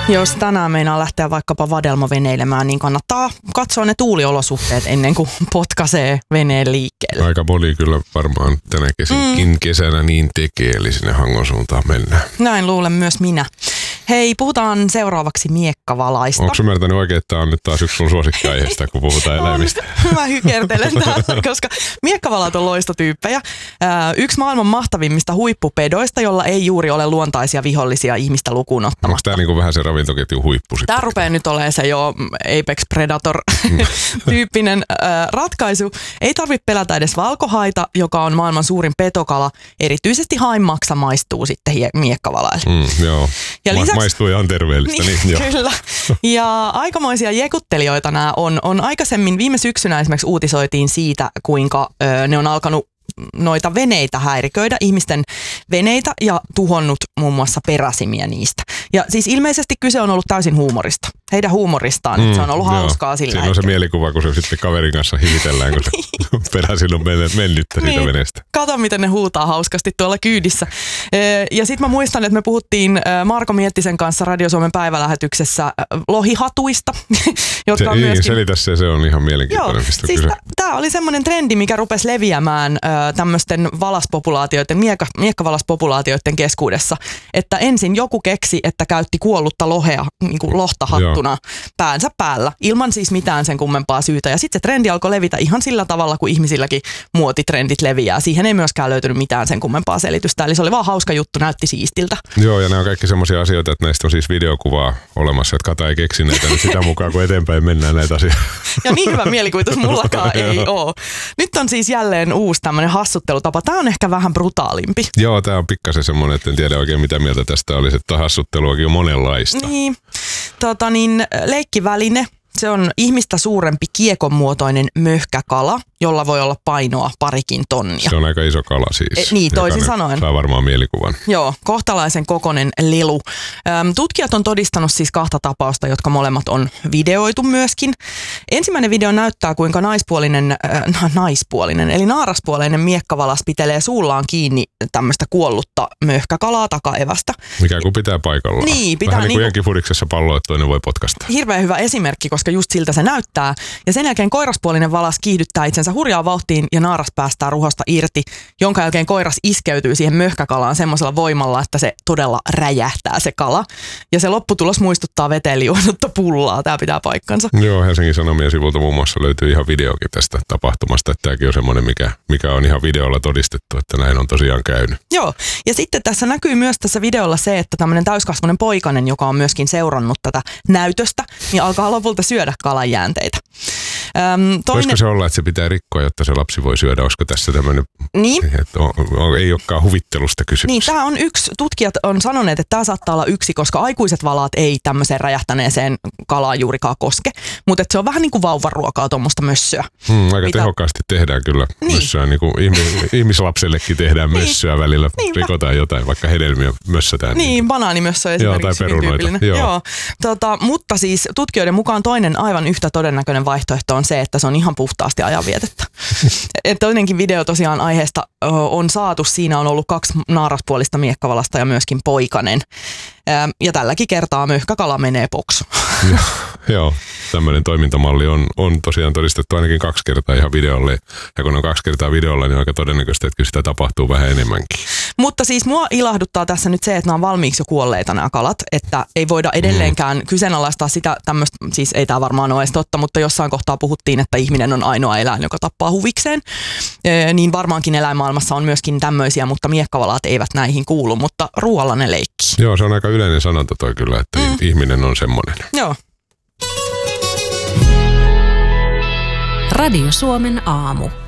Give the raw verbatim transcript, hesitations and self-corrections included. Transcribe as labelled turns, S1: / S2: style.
S1: Jos tänään meinaa lähteä vaikkapa vadelmaveneilemään, niin kannattaa katsoa ne tuuliolosuhteet ennen kuin potkaisee veneen liikkeelle.
S2: Aika moni kyllä varmaan tänä kesinkin mm. kesänä niin tekee, eli sinne Hangon suuntaan mennään.
S1: Näin luulen myös minä. Hei, puhutaan seuraavaksi miekkavalaista.
S2: Onko ymmärtänyt oikein, että tämä on nyt taas yksi sun suosikkiaiheesta, kun puhutaan eläimistä?
S1: Mä hykertelen täällä, koska miekkavalat on loistotyyppejä. Yksi maailman mahtavimmista huippupedoista, jolla ei juuri ole luontaisia vihollisia ihmistä lukuun ottamatta.
S2: Onko tämä niinku vähän se ravintoketjun huippu sitten?
S1: Tämä rupeaa nyt olemaan se jo Apex Predator-tyyppinen ratkaisu. Ei tarvitse pelätä edes valkohaita, joka on maailman suurin petokala. Erityisesti haimmaksa maistuu sitten miekkavalaille.
S2: Mm, joo.
S1: Ja
S2: Ma-
S1: lisäksi,
S2: maistuu ihan terveellistä.
S1: Niin,
S2: niin,
S1: kyllä. Ja aikamoisia jekuttelijoita nämä on. On aikaisemmin, viime syksynä esimerkiksi uutisoitiin siitä, kuinka ö, ne on alkanut noita veneitä häiriköidä, ihmisten veneitä ja tuhonnut muun muassa peräsimiä niistä. Ja siis ilmeisesti kyse on ollut täysin huumorista. Heidän huumoristaan, mm, että se on ollut joo. hauskaa sillä
S2: Siinä on se mielikuva, kun se sitten kaverin kanssa hivitellään, kun se peräsin on mennyttä siitä niin. veneestä.
S1: Kato, miten ne huutaa hauskasti tuolla kyydissä. Ja sitten mä muistan, että me puhuttiin Marko Miettisen kanssa Radio Suomen päivälähetyksessä lohihatuista, jotka
S2: se,
S1: on myöskin...
S2: Selitä se, se on ihan mielenkiintoinen.
S1: Joo, siis tämä oli semmoinen trendi, mikä rupesi leviämään tämmöisten valaspopulaatioiden, miekka, miekkavalaspopulaatioiden keskuudessa, että ensin joku keksi, että käytti kuollutta lohea, niin kuin lohta hattuna Joo. päänsä päällä, ilman siis mitään sen kummempaa syytä. Ja sitten se trendi alkoi levitä ihan sillä tavalla, kuin ihmisilläkin muotitrendit leviää. Siihen ei myöskään löytynyt mitään sen kummempaa selitystä. Eli se oli vaan hauska juttu, näytti siistiltä.
S2: Joo, ja nämä on kaikki semmoisia asioita, että näistä on siis videokuvaa olemassa, että Kata ei keksi näitä, niin sitä mukaan kun eteenpäin mennään näitä asioita.
S1: Ja niin hyvä mielikuvitus mullakaan ei ole. Nyt on siis jälleen uusi tämmöinen hassuttelutapa. Tämä on ehkä vähän brutaalimpi.
S2: Joo, tämä on pikkasen semmoinen, että en tiedä oikein mitä mieltä tästä olisi, että hassutteluakin on monenlaista.
S1: Niin, tota niin, leikkiväline. Se on ihmistä suurempi kiekon muotoinen möhkäkala, jolla voi olla painoa parikin tonnia.
S2: Se on aika iso kala siis.
S1: E, niin, toisin sanoen.
S2: Saa varmaan mielikuvan.
S1: Joo, kohtalaisen kokoinen lelu. Öm, tutkijat on todistanut siis kahta tapausta, jotka molemmat on videoitu myöskin. Ensimmäinen video näyttää, kuinka naispuolinen, äh, naispuolinen eli naaraspuoleinen miekkavalas pitelee suullaan kiinni tämmöistä kuollutta möhkäkalaa takaevästä.
S2: Mikä kuin pitää paikallaan.
S1: Niin, pitää
S2: vähän niin kuin
S1: niinku...
S2: jenkifudiksessa pallo, että toinen voi potkasta.
S1: Hirveän hyvä esimerkki, koska just siltä se näyttää. Ja sen jälkeen koiraspuolinen valas kiihdyttää itsensä hurjaa vauhtiin ja naaras päästää ruhosta irti, jonka jälkeen koiras iskeytyy siihen möhkäkalaan semmoisella voimalla, että se todella räjähtää se kala. Ja se lopputulos muistuttaa veteen liuennutta pullaa. Tämä pitää paikkansa.
S2: Joo, Helsingin Sanomien sivulta muun muassa löytyy ihan videokin tästä tapahtumasta. Että tämäkin on semmoinen, mikä, mikä on ihan videolla todistettu, että näin on tosiaan käynyt. Joo,
S1: ja sitten tässä näkyy myös tässä videolla se, että tämmöinen täyskasvuinen poikainen, joka on myöskin seurannut tätä näytöstä, niin alkaa lopulta syödä kalan jäänteitä. Öm, toinen...
S2: Voisiko se olla, että se pitää rikkoa, jotta se lapsi voi syödä? Olisiko tässä tämmöinen,
S1: niin.
S2: että on, on, ei olekaan huvittelusta kysymys?
S1: Niin, tämä on yksi. Tutkijat on sanoneet, että tämä saattaa olla yksi, koska aikuiset valaat ei tämmöiseen räjähtäneeseen kalaan juurikaan koske. Mutta se on vähän niin kuin vauvaruokaa, tuommoista mössöä.
S2: Hmm, aika Mitä... tehokkaasti tehdään kyllä niin. mössöä. Niin kuin ihmis, ihmislapsellekin tehdään niin. mössöä välillä. Niin, rikotaan jotain, vaikka hedelmiä mössötään.
S1: Niin, niin. banaanimössö esimerkiksi.
S2: Joo, tai perunoita. Joo.
S1: Joo. Tota, mutta siis tutkijoiden mukaan toinen aivan yhtä todennäköinen vaihtoehto on se, että se on ihan puhtaasti ajanvietettä. Toinenkin video tosiaan aiheesta on saatu. Siinä on ollut kaksi naaraspuolista miekkavalasta ja myöskin poikanen. Ja tälläkin kertaa möhkäkala menee poksu.
S2: Joo, tämmöinen toimintamalli on, on tosiaan todistettu ainakin kaksi kertaa ihan videolle. Ja kun on kaksi kertaa videolla, niin on aika todennäköistä, että kyllä sitä tapahtuu vähän enemmänkin.
S1: Mutta siis mua ilahduttaa tässä nyt se, että nämä on valmiiksi jo kuolleita nämä kalat. Että ei voida edelleenkään mm. kyseenalaistaa sitä tämmöistä, siis ei tämä varmaan ole edes totta, mutta jossain kohtaa puhuttiin, että ihminen on ainoa eläin, joka tappaa huvikseen. E, niin varmaankin eläinmaailmassa on myöskin tämmöisiä, mutta miekkavalaat eivät näihin kuulu, mutta ruoalla ne leikkii.
S2: Joo, se on aika yleinen sanonta toi kyllä, että mm. ihminen on semmoinen.
S1: Joo.
S3: Radio Suomen aamu.